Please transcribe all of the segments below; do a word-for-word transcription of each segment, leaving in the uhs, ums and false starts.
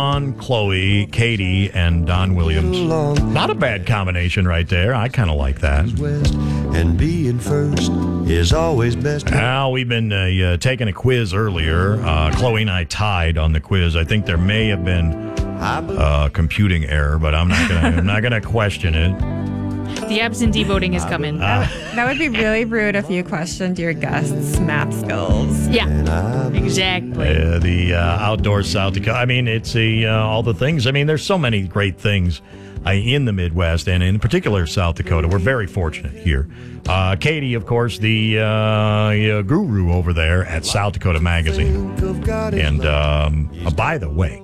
Don, Chloe, Katie, and Don Williams. Not a bad combination right there. I kind of like that. And being first is always best. Now, we've been uh, uh, taking a quiz earlier. Uh, Chloe and I tied on the quiz. I think there may have been uh, computing error, but I'm not gonna. I'm not gonna question it. The absentee voting is coming. Uh, that would be really rude if you questioned your guests' math skills. Yeah, exactly. Uh, the uh, outdoor South Dakota. I mean, it's a, uh, all the things. I mean, there's so many great things uh, in the Midwest, and in particular South Dakota. We're very fortunate here. Uh, Katie, of course, the uh, uh, guru over there at South Dakota Magazine. And um, uh, by the way,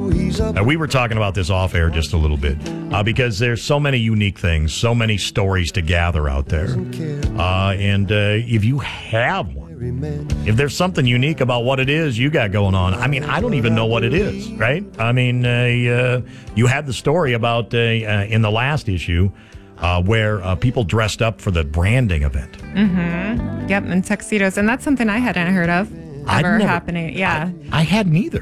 Uh, we were talking about this off air just a little bit uh, because there's so many unique things, so many stories to gather out there. Uh, and uh, if you have one, if there's something unique about what it is you got going on, I mean, I don't even know what it is, right? I mean, uh, uh, you had the story about uh, uh, in the last issue uh, where uh, people dressed up for the branding event. Mm-hmm. Yep, and tuxedos. And that's something I hadn't heard of ever never, happening. Yeah. I, I hadn't either.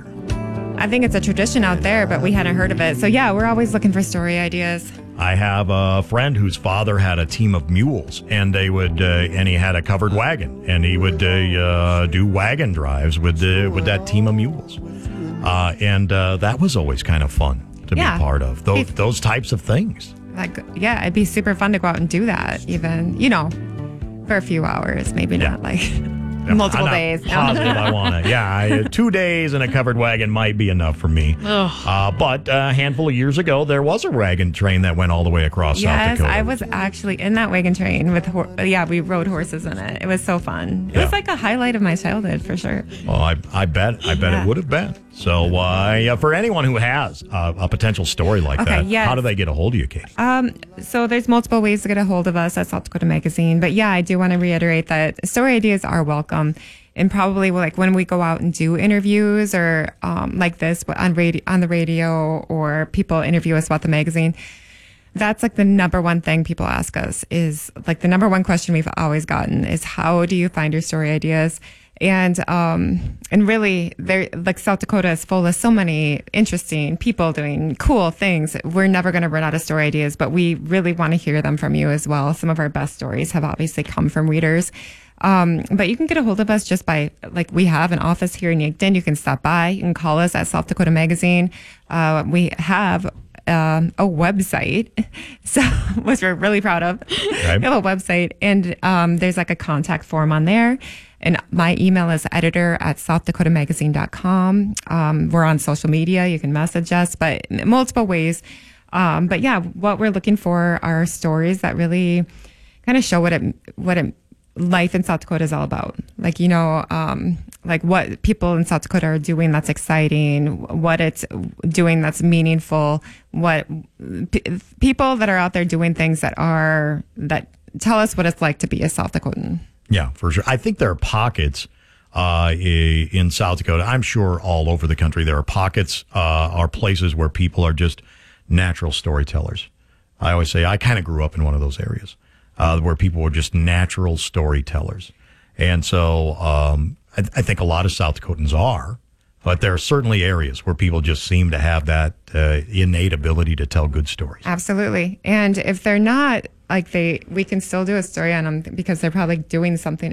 I think it's a tradition out there, but we hadn't heard of it. So, yeah, we're always looking for story ideas. I have a friend whose father had a team of mules, and they would, uh, and he had a covered wagon, and he would uh, uh, do wagon drives with the with that team of mules, uh, and uh, that was always kind of fun to Yeah. be part of. Those those types of things. Like, yeah, it'd be super fun to go out and do that, even, you know, for a few hours, maybe Yeah. not like multiple I'm not days. Positive I want to. Yeah, I, two days in a covered wagon might be enough for me. Uh, but a handful of years ago, there was a wagon train that went all the way across South Yes, Dakota. I was actually in that wagon train with, hor- yeah, we rode horses in it. It was so fun. It Yeah. was like a highlight of my childhood for sure. Well, I, I bet, I bet Yeah. it would have been. So, uh, yeah, for anyone who has uh, a potential story like Okay, that, yes. how do they get a hold of you, Katie? Um, so there's multiple ways to get a hold of us at South Dakota Magazine. But yeah, I do want to reiterate that story ideas are welcome. And probably like when we go out and do interviews or um, like this on radio, on the radio, or people interview us about the magazine, that's like the number one thing people ask us is like the number one question we've always gotten is how do you find your story ideas? And um, and really, there like South Dakota is full of so many interesting people doing cool things. We're never going to run out of story ideas, but we really want to hear them from you as well. Some of our best stories have obviously come from readers. Um, but you can get a hold of us just by, like, we have an office here in Yankton. You can stop by. You can call us at South Dakota Magazine. Uh, we have um, a website, so which we're really proud of. Right. We have a website, and um, there's like a contact form on there. And my email is editor at south dakota magazine dot com. Um, we're on social media. You can message us, but in multiple ways. Um, but yeah, what we're looking for are stories that really kind of show what it, what it, life in South Dakota is all about. Like, you know, um, like what people in South Dakota are doing that's exciting, what it's doing that's meaningful, what p- people that are out there doing things that are, that tell us what it's like to be a South Dakotan. Yeah, for sure. I think there are pockets uh, i- in South Dakota. I'm sure all over the country there are pockets, uh, are places where people are just natural storytellers. I always say I kind of grew up in one of those areas uh, where people were just natural storytellers. And so um, I, I think a lot of South Dakotans are, but there are certainly areas where people just seem to have that uh, innate ability to tell good stories. Absolutely. And if they're not, like they, we can still do a story on them because they're probably doing something